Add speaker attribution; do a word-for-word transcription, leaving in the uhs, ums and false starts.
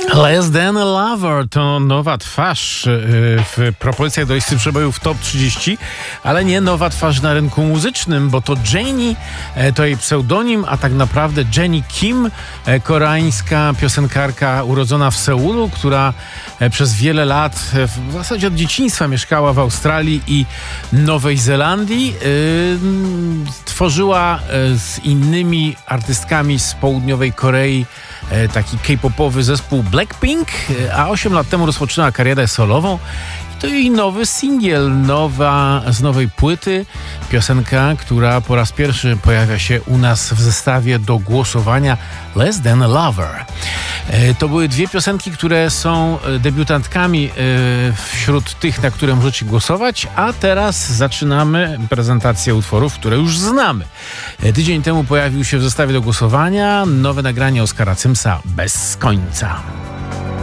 Speaker 1: Less Than a Lover to nowa twarz w propozycjach do listy przebojów Top trzydzieści, ale nie nowa twarz na rynku muzycznym, bo to Jennie, to jej pseudonim, a tak naprawdę Jennie Kim, koreańska piosenkarka urodzona w Seulu, która przez wiele lat, w zasadzie od dzieciństwa, mieszkała w Australii i Nowej Zelandii. Tworzyła z innymi artystkami z południowej Korei taki K-popowy zespół Blackpink, a osiem lat temu rozpoczynała karierę solową. To jej nowy singiel, nowa, z nowej płyty, piosenka, która po raz pierwszy pojawia się u nas w zestawie do głosowania, Less Than a Lover. To były dwie piosenki, które są debiutantkami wśród tych, na które możecie głosować, a teraz zaczynamy prezentację utworów, które już znamy. Tydzień temu pojawił się w zestawie do głosowania nowe nagranie Oskara Cymsa, Bez końca.